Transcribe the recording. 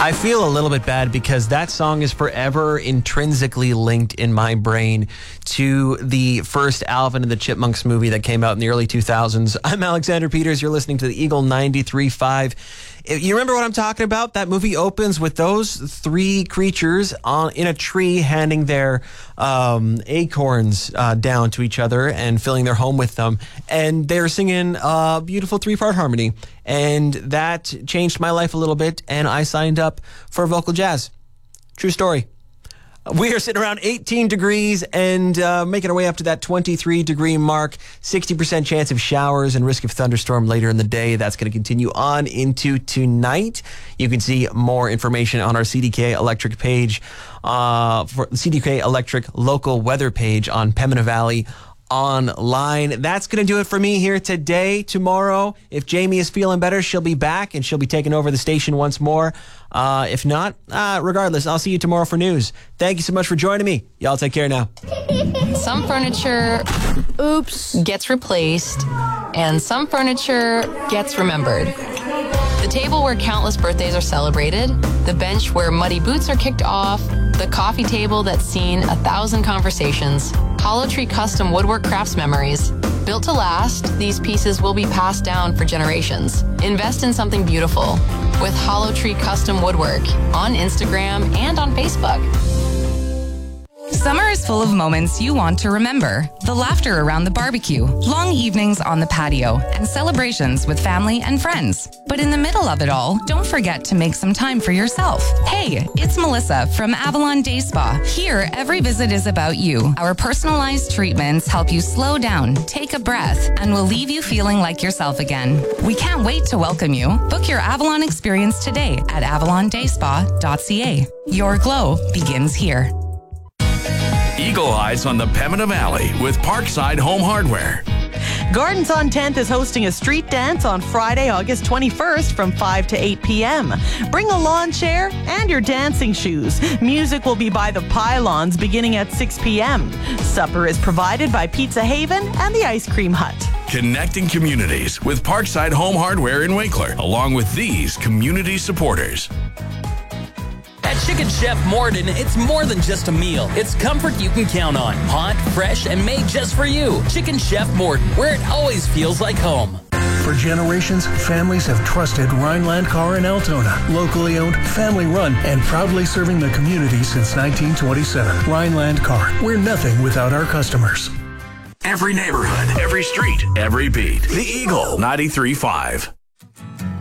I feel a little bit bad because that song is forever intrinsically linked in my brain to the first Alvin and the Chipmunks movie that came out in the early 2000s. I'm Alexander Peters. You're listening to the Eagle 93.5. You remember what I'm talking about? That movie opens with those three creatures in a tree handing their acorns down to each other and filling their home with them. And they're singing a beautiful three-part harmony. And that changed my life a little bit, and I signed up for vocal jazz. True story. We are sitting around 18 degrees and making our way up to that 23-degree mark. 60% chance of showers and risk of thunderstorm later in the day. That's going to continue on into tonight. You can see more information on our CDK Electric page, for the CDK Electric local weather page on Pembina Valley online. That's going to do it for me here today. Tomorrow, if Jamie is feeling better, she'll be back and she'll be taking over the station once more. If not, regardless, I'll see you tomorrow for news. Thank you so much for joining me. Y'all take care now. Some furniture, gets replaced, and some furniture gets remembered. The table where countless birthdays are celebrated, the bench where muddy boots are kicked off, the coffee table that's seen 1,000 conversations, Hollow Tree Custom Woodwork Crafts Memories. Built to last, these pieces will be passed down for generations. Invest in something beautiful with Hollow Tree Custom Woodwork on Instagram and on Facebook. Summer is full of moments you want to remember. The laughter around the barbecue, long evenings on the patio, and celebrations with family and friends. But in the middle of it all, don't forget to make some time for yourself. Hey, it's Melissa from Avalon Day Spa. Here, every visit is about you. Our personalized treatments help you slow down, take a breath, and will leave you feeling like yourself again. We can't wait to welcome you. Book your Avalon experience today at avalondayspa.ca. Your glow begins here. Eagle Eyes on the Pembina Valley with Parkside Home Hardware. Gardens on 10th is hosting a street dance on Friday, August 21st from 5 to 8 p.m. Bring a lawn chair and your dancing shoes. Music will be by the Pylons beginning at 6 p.m. Supper is provided by Pizza Haven and the Ice Cream Hut. Connecting communities with Parkside Home Hardware in Winkler, along with these community supporters. At Chicken Chef Morden, it's more than just a meal. It's comfort you can count on. Hot, fresh, and made just for you. Chicken Chef Morden, where it always feels like home. For generations, families have trusted Rhineland Car in Altona. Locally owned, family run, and proudly serving the community since 1927. Rhineland Car, we're nothing without our customers. Every neighborhood, every street, every beat. The Eagle 93.5.